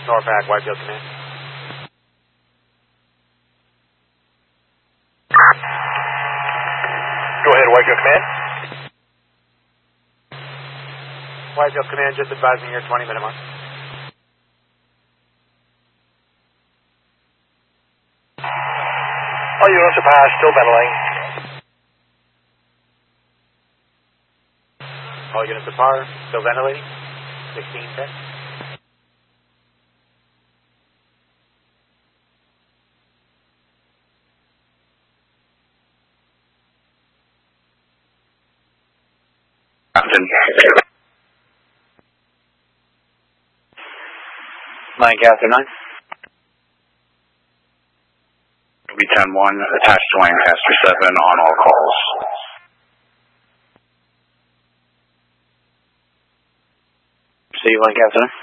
Norpac, Whitefield Command. Go ahead, Whitefield Command. Whitefield Command, just advising your 20-minute mark. All units are passed, still ventilating. All units are par, still ventilating. 16 check. Lancaster 9. Be 10-1, attached to Lancaster 7 on all calls. See you, Lancaster 9.